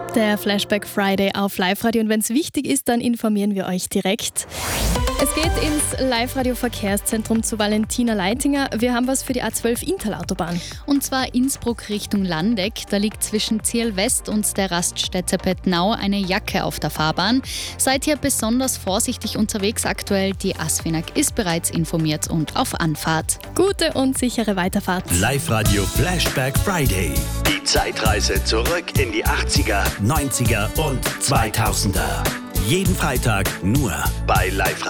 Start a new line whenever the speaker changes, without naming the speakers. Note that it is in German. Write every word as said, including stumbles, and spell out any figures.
Der Flashback Friday auf Live-Radio. Und wenn es wichtig ist, dann informieren wir euch direkt. Es geht ins Live-Radio-Verkehrszentrum zu Valentina Leitinger. Wir haben was für die A zwölf Interlautobahn.
Und zwar Innsbruck Richtung Landeck. Da liegt zwischen Ziel West und der Raststätte Pettnau eine Jacke auf der Fahrbahn. Seid hier besonders vorsichtig unterwegs aktuell. Die ASFINAG ist bereits informiert und auf Anfahrt.
Gute und sichere Weiterfahrt.
Live-Radio Flashback Friday. Die Zeitreise zurück in die achtziger, neunziger und zweitausender. Jeden Freitag nur bei Live-Radio.